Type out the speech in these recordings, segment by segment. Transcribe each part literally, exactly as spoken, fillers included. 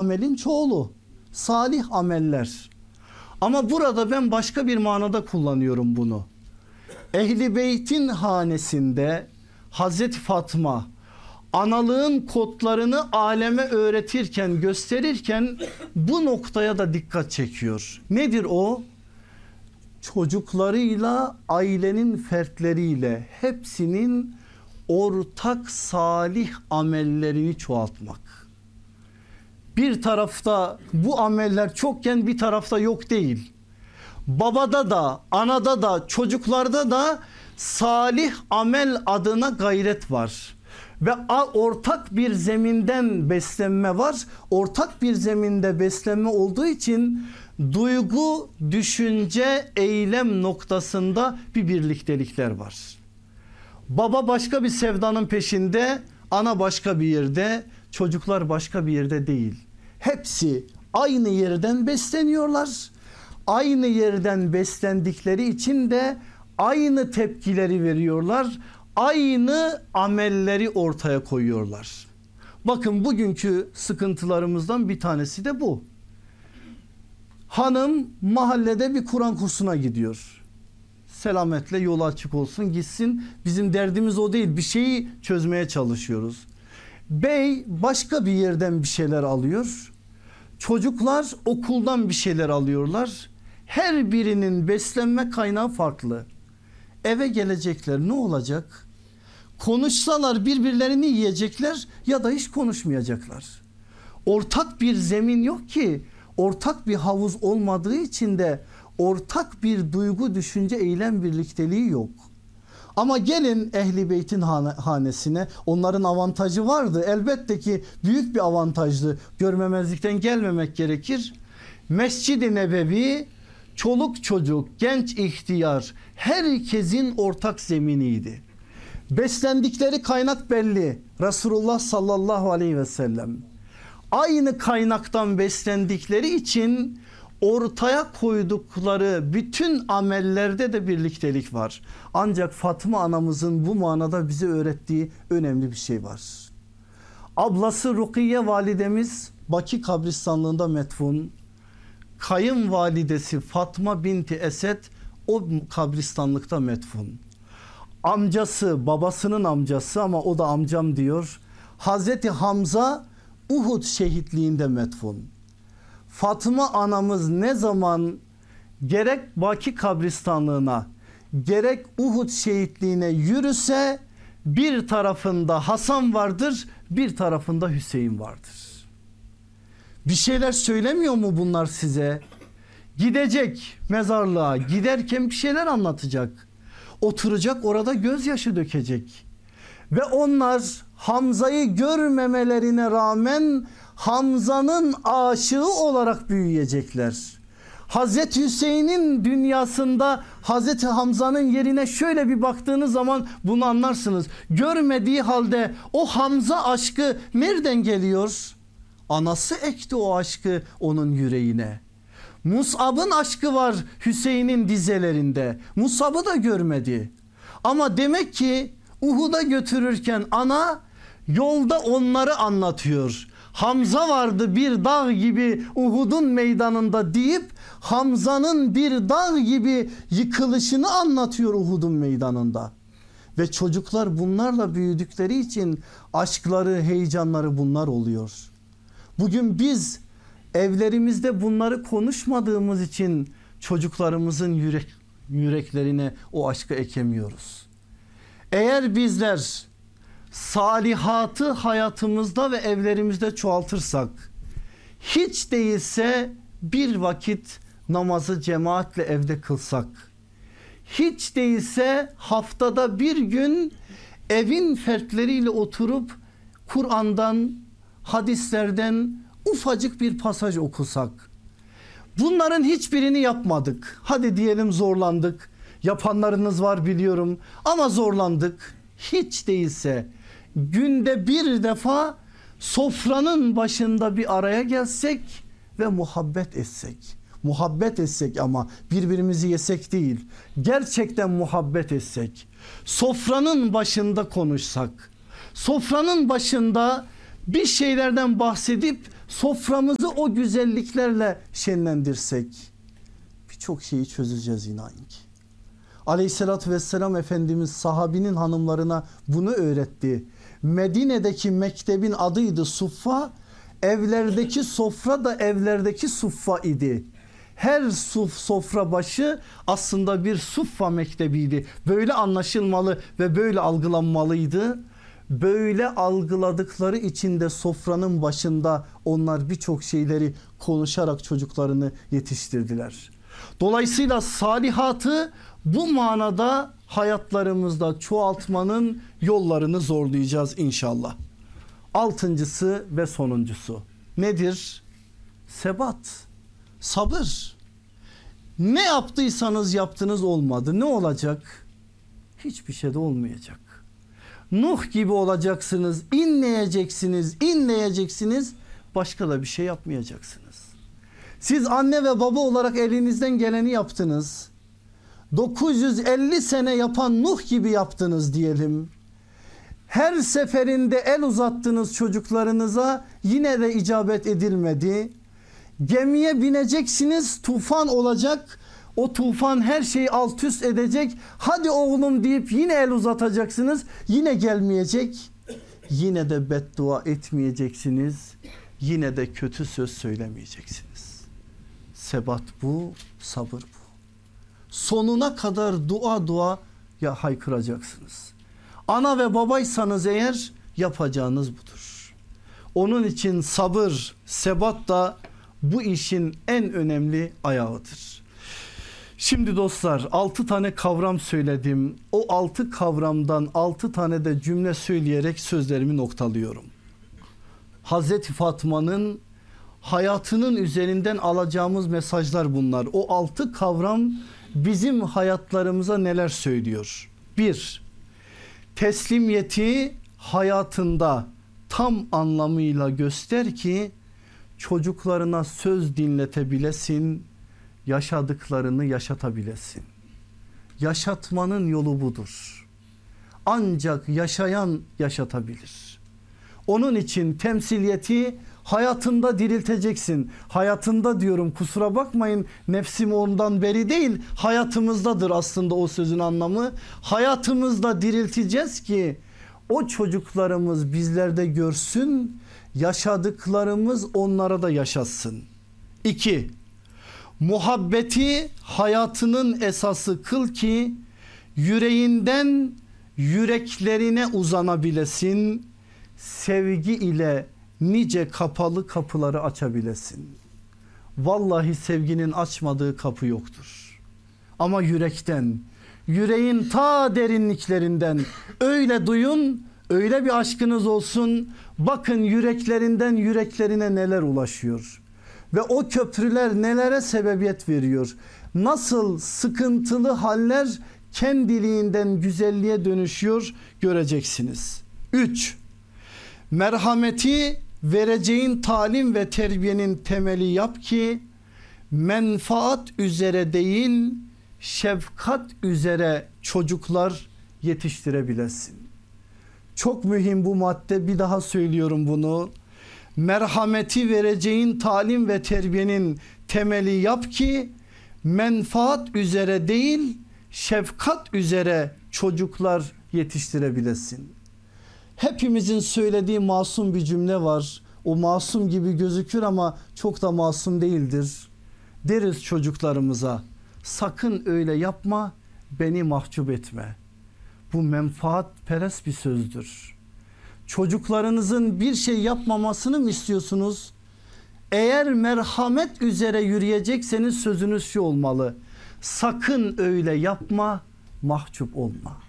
amelin çoğulu. Salih ameller. Ama burada ben başka bir manada kullanıyorum bunu. Ehl-i Beyt'in hanesinde Hazreti Fatma analığın kodlarını aleme öğretirken, gösterirken bu noktaya da dikkat çekiyor. Nedir o? Çocuklarıyla, ailenin fertleriyle hepsinin ortak salih amellerini çoğaltmak. Bir tarafta bu ameller çokken bir tarafta yok değil. Babada da, anada da, çocuklarda da salih amel adına gayret var. Ve ortak bir zeminden beslenme var. Ortak bir zeminde beslenme olduğu için duygu, düşünce, eylem noktasında bir birliktelikler var. Baba başka bir sevdanın peşinde, ana başka bir yerde, çocuklar başka bir yerde değil. Hepsi aynı yerden besleniyorlar. Aynı yerden beslendikleri için de aynı tepkileri veriyorlar. Aynı amelleri ortaya koyuyorlar. Bakın bugünkü sıkıntılarımızdan bir tanesi de bu. Hanım mahallede bir Kur'an kursuna gidiyor. Selametle yolu açık olsun, gitsin. Bizim derdimiz o değil, bir şeyi çözmeye çalışıyoruz. Bey başka bir yerden bir şeyler alıyor. Çocuklar okuldan bir şeyler alıyorlar. Her birinin beslenme kaynağı farklı. Eve gelecekler, ne olacak? Konuşsalar birbirlerini yiyecekler ya da hiç konuşmayacaklar. Ortak bir zemin yok ki, ortak bir havuz olmadığı için de ortak bir duygu, düşünce, eylem birlikteliği yok. Ama gelin Ehl-i Beyt'in hanesine, onların avantajı vardı. Elbette ki büyük bir avantajdı. Görmemezlikten gelmemek gerekir. Mescid-i Nebevi çoluk çocuk, genç ihtiyar herkesin ortak zeminiydi. Beslendikleri kaynak belli. Resulullah sallallahu aleyhi ve sellem. Aynı kaynaktan beslendikleri için ortaya koydukları bütün amellerde de birliktelik var. Ancak Fatma anamızın bu manada bize öğrettiği önemli bir şey var. Ablası Rukiye validemiz Baki kabristanlığında metfun. Kayınvalidesi Fatma binti Esed o kabristanlıkta metfun. Amcası, babasının amcası ama o da amcam diyor, Hazreti Hamza Uhud şehitliğinde metfun. Fatma anamız ne zaman gerek Baki kabristanlığına gerek Uhud şehitliğine yürüse bir tarafında Hasan vardır, bir tarafında Hüseyin vardır. Bir şeyler söylemiyor mu bunlar size? Gidecek mezarlığa, giderken bir şeyler anlatacak. Oturacak orada gözyaşı dökecek. Ve onlar Hamza'yı görmemelerine rağmen Hamza'nın aşığı olarak büyüyecekler. Hazreti Hüseyin'in dünyasında Hazreti Hamza'nın yerine şöyle bir baktığınız zaman bunu anlarsınız. Görmediği halde o Hamza aşkı nereden geliyor? Anası ekti o aşkı onun yüreğine. Mus'ab'ın aşkı var Hüseyin'in dizelerinde. Mus'ab'ı da görmedi. Ama demek ki Uhud'a götürürken ana yolda onları anlatıyor. Hamza vardı bir dağ gibi Uhud'un meydanında deyip Hamza'nın bir dağ gibi yıkılışını anlatıyor Uhud'un meydanında. Ve çocuklar bunlarla büyüdükleri için aşkları, heyecanları bunlar oluyor. Bugün biz evlerimizde bunları konuşmadığımız için çocuklarımızın yürek, yüreklerine o aşkı ekemiyoruz. Eğer bizler salihatı hayatımızda ve evlerimizde çoğaltırsak, hiç değilse bir vakit namazı cemaatle evde kılsak, hiç değilse haftada bir gün evin fertleriyle oturup Kur'an'dan, hadislerden ufacık bir pasaj okusak, bunların hiçbirini yapmadık. Hadi diyelim zorlandık. Yapanlarınız var biliyorum ama zorlandık. Hiç değilse günde bir defa sofranın başında bir araya gelsek ve muhabbet etsek. Muhabbet etsek ama birbirimizi yesek değil. Gerçekten muhabbet etsek. Sofranın başında konuşsak. Sofranın başında bir şeylerden bahsedip soframızı o güzelliklerle şenlendirsek birçok şeyi çözeceğiz inan ki. Aleyhissalatü vesselam Efendimiz sahabinin hanımlarına bunu öğretti. Medine'deki mektebin adıydı Suffa. Evlerdeki sofra da evlerdeki suffa idi. Her suf, sofra başı aslında bir suffa mektebiydi. Böyle anlaşılmalı ve böyle algılanmalıydı. Böyle algıladıkları için de sofranın başında onlar birçok şeyleri konuşarak çocuklarını yetiştirdiler. Dolayısıyla salihatı bu manada hayatlarımızda çoğaltmanın yollarını zorlayacağız inşallah. Altıncısı ve sonuncusu nedir? Sebat, sabır. Ne yaptıysanız yaptınız olmadı. Ne olacak? Hiçbir şey de olmayacak. Nuh gibi olacaksınız, inleyeceksiniz, inleyeceksiniz. Başka da bir şey yapmayacaksınız. Siz anne ve baba olarak elinizden geleni yaptınız. dokuz yüz elli sene yapan Nuh gibi yaptınız diyelim. Her seferinde el uzattınız çocuklarınıza, yine de icabet edilmedi. Gemiye bineceksiniz, tufan olacak. O tufan her şeyi alt üst edecek. Hadi oğlum deyip yine el uzatacaksınız. Yine gelmeyecek. Yine de beddua etmeyeceksiniz. Yine de kötü söz söylemeyeceksiniz. Sebat bu, sabır bu. Sonuna kadar dua dua ya haykıracaksınız. Ana ve babaysanız eğer yapacağınız budur. Onun için sabır, sebat da bu işin en önemli ayağıdır. Şimdi dostlar altı tane kavram söyledim. O altı kavramdan altı tane de cümle söyleyerek sözlerimi noktalıyorum. Hazreti Fatma'nın hayatının üzerinden alacağımız mesajlar bunlar. O altı kavram bizim hayatlarımıza neler söylüyor? Bir, teslimiyeti hayatında tam anlamıyla göster ki çocuklarına söz dinletebilesin, yaşadıklarını yaşatabilesin. Yaşatmanın yolu budur. Ancak yaşayan yaşatabilir. Onun için temsiliyeti hayatında dirilteceksin. Hayatında diyorum, kusura bakmayın, nefsim ondan beri değil, hayatımızdadır aslında o sözün anlamı. Hayatımızda dirilteceğiz ki o çocuklarımız bizlerde görsün, yaşadıklarımız onlara da yaşatsın. İki, muhabbeti hayatının esası kıl ki yüreğinden yüreklerine uzanabilesin. Sevgi ile nice kapalı kapıları açabilesin. Vallahi sevginin açmadığı kapı yoktur. Ama yürekten, yüreğin ta derinliklerinden öyle duyun, öyle bir aşkınız olsun. Bakın yüreklerinden yüreklerine neler ulaşıyor. Ve o köprüler nelere sebebiyet veriyor. Nasıl sıkıntılı haller kendiliğinden güzelliğe dönüşüyor göreceksiniz. Üç, merhameti vereceğin talim ve terbiyenin temeli yap ki menfaat üzere değil şefkat üzere çocuklar yetiştirebilesin. Çok mühim bu madde, bir daha söylüyorum bunu. Merhameti vereceğin talim ve terbiyenin temeli yap ki menfaat üzere değil şefkat üzere çocuklar yetiştirebilesin. Hepimizin söylediği masum bir cümle var. O masum gibi gözükür ama çok da masum değildir. Deriz çocuklarımıza, sakın öyle yapma, beni mahcup etme. Bu menfaatperest bir sözdür. Çocuklarınızın bir şey yapmamasını mı istiyorsunuz? Eğer merhamet üzere yürüyecekseniz sözünüz şu olmalı: sakın öyle yapma, mahcup olma.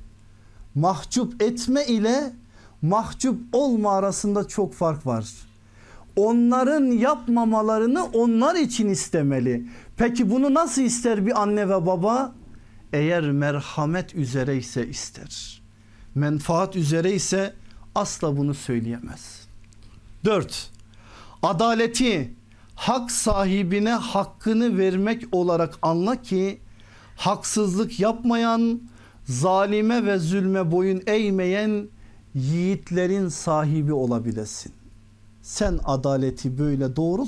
Mahcup etme ile mahcup olma arasında çok fark var. Onların yapmamalarını onlar için istemeli. Peki bunu nasıl ister bir anne ve baba? Eğer merhamet üzere ise ister. Menfaat üzere ise asla bunu söyleyemez. Dört, adaleti hak sahibine hakkını vermek olarak anla ki haksızlık yapmayan, zalime ve zulme boyun eğmeyen yiğitlerin sahibi olabilesin. sen adaleti böyle doğru